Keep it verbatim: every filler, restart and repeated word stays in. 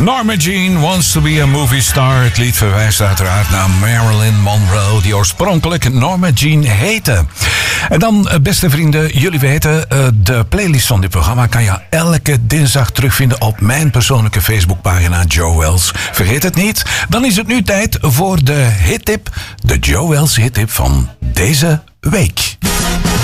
Norma Jean wants to be a movie star. Het lied verwijst uiteraard naar Marilyn Monroe, die oorspronkelijk Norma Jean heette. En dan, beste vrienden, jullie weten, de playlist van dit programma kan je elke dinsdag terugvinden op mijn persoonlijke Facebookpagina Joe Wells. Vergeet het niet. Dan is het nu tijd voor de hittip, de Joe Wells hittip van deze week.